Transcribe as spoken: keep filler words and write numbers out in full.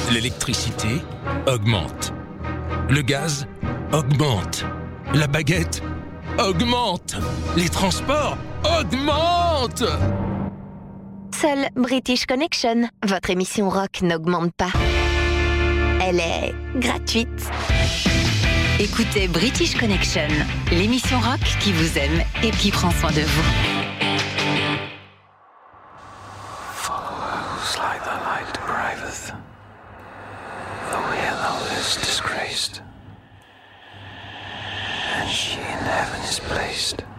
L'électricité augmente. Le gaz augmente. La baguette augmente. Les transports augmentent. Seule British Connection, votre émission rock n'augmente pas. Elle est gratuite. Écoutez British Connection, l'émission rock qui vous aime et qui prend soin de vous. Follows like the light depriveth, though yellow is disgraced, and she in heaven is placed.